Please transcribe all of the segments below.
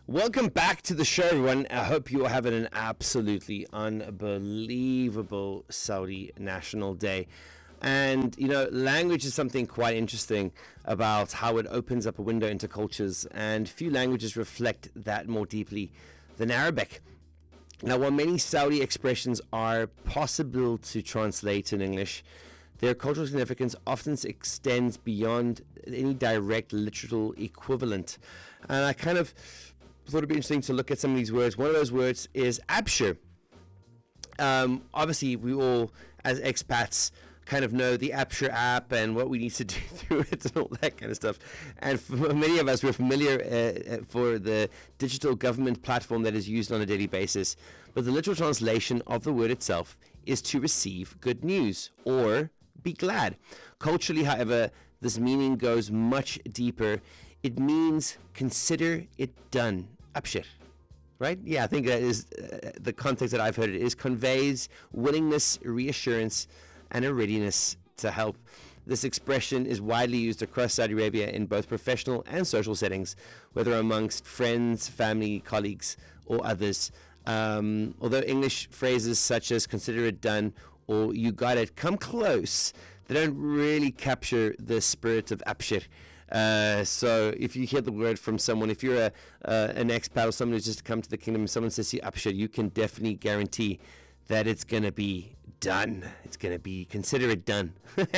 Welcome back to the show, everyone. I hope you are having an absolutely unbelievable Saudi National Day. And, language is something quite interesting about how it opens up a window into cultures, and few languages reflect that more deeply than Arabic. Now, while many Saudi expressions are possible to translate in English, their cultural significance often extends beyond any direct literal equivalent. And I kind of thought it'd be interesting to look at some of these words. One of those words is abshir. Obviously, we all, as expats, kind of know the Abshir app and what we need to do through it and all that kind of stuff. And for many of us, we're familiar for the digital government platform that is used on a daily basis. But the literal translation of the word itself is to receive good news or be glad. Culturally, however, this meaning goes much deeper. It means consider it done. Abshir. Right? Yeah, I think that is the context that I've heard it is conveys willingness, reassurance, and a readiness to help. This expression is widely used across Saudi Arabia in both professional and social settings, whether amongst friends, family, colleagues, or others. Although English phrases such as consider it done or you got it come close, they don't really capture the spirit of Abshir. So if you hear the word from someone, if you're an expat or someone who's just come to the kingdom and someone says to you Abshir, you can definitely guarantee that it's going to be done. It's going to be, consider it done.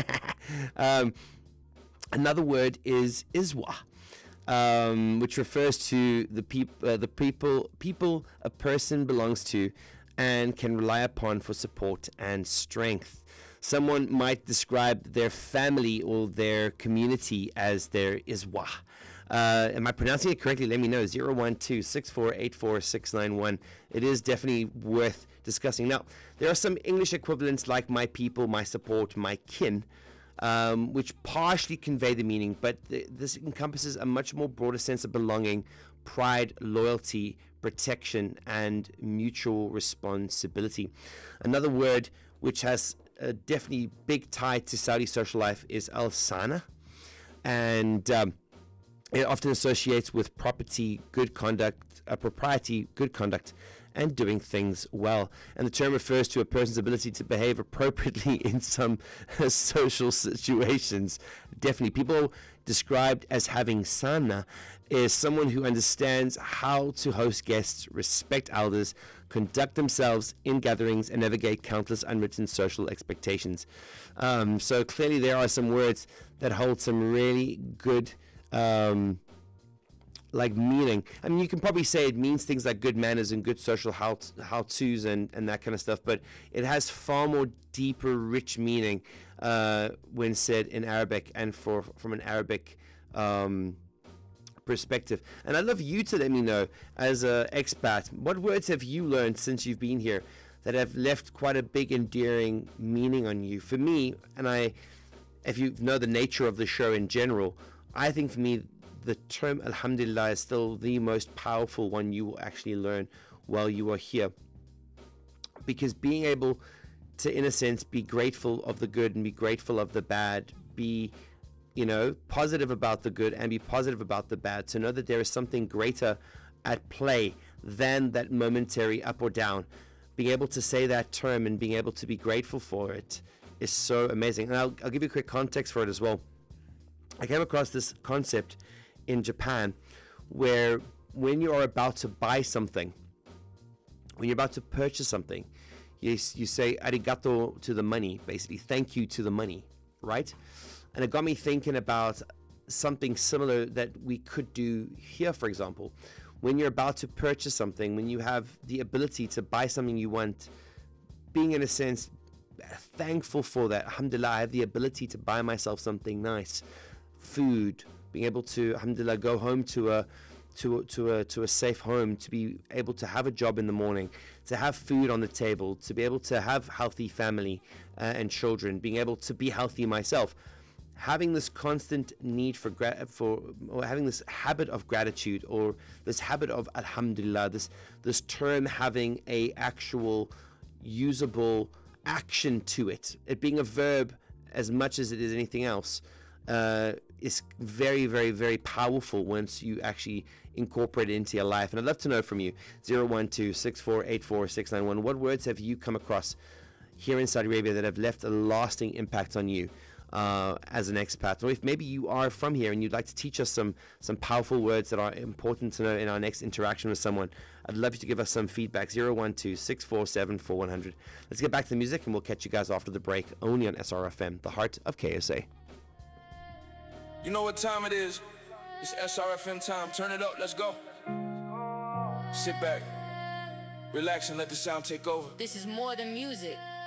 Another word is iswa, which refers to the people a person belongs to and can rely upon for support and strength. Someone might describe their family or their community as their iswa. Am I pronouncing it correctly? Let me know. 012-6484-691. It is definitely worth discussing. Now, there are some English equivalents like my people, my support, my kin, which partially convey the meaning, but this encompasses a much more broader sense of belonging, pride, loyalty, protection, and mutual responsibility. Another word which has a definitely big tie to Saudi social life is al-sana, and it often associates with property, good conduct, propriety, good conduct, and doing things well. And the term refers to a person's ability to behave appropriately in some social situations. Definitely, people described as having sana is someone who understands how to host guests, respect elders, conduct themselves in gatherings, and navigate countless unwritten social expectations. So clearly there are some words that hold some really good meaning. I mean, you can probably say it means things like good manners and good social how-tos and that kind of stuff, but it has far more deeper, rich meaning when said in Arabic and from an Arabic perspective. And I'd love you to let me know, as an expat, what words have you learned since you've been here that have left quite a big, endearing meaning on you? For me, if you know the nature of the show in general, I think for me, the term Alhamdulillah is still the most powerful one you will actually learn while you are here. Because being able to, in a sense, be grateful of the good and be grateful of the bad, be, positive about the good and be positive about the bad, to know that there is something greater at play than that momentary up or down. Being able to say that term and being able to be grateful for it is so amazing. And I'll give you a quick context for it as well. I came across this concept in Japan where when you are about to buy something, when you're about to purchase something, you say arigato to the money, basically thank you to the money, right? And it got me thinking about something similar that we could do here. For example, when you're about to purchase something, when you have the ability to buy something you want, being in a sense thankful for that. Alhamdulillah, I have the ability to buy myself something nice, food, being able to, alhamdulillah, go home to a safe home, to be able to have a job in the morning, to have food on the table, to be able to have healthy family and children, being able to be healthy myself. Having this constant need or having this habit of gratitude, or this habit of alhamdulillah, this term having a actual usable action to it being a verb as much as it is anything else, is very, very, very powerful once you actually incorporate it into your life. And I'd love to know from you, 012-6484-691, what words have you come across here in Saudi Arabia that have left a lasting impact on you as an expat? Or if maybe you are from here and you'd like to teach us some powerful words that are important to know in our next interaction with someone, I'd love you to give us some feedback. 012-647-4100. Let's get back to the music, and we'll catch you guys after the break, only on SRFM, the heart of KSA. You know what time it is? It's SRFM time. Turn it up, let's go. Sit back, relax, and let the sound take over. This is more than music.